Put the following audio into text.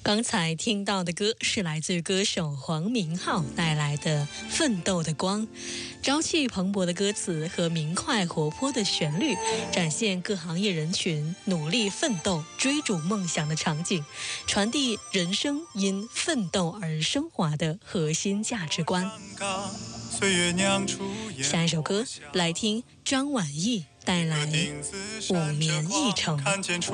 刚才听到的歌是来自歌手黄明昊带来的《奋斗的光》，朝气蓬勃的歌词和明快活泼的旋律，展现各行业人群努力奋斗、追逐梦想的场景，传递人生因奋斗而升华的核心价值观。下一首歌来听张晚意带来《5年一程》。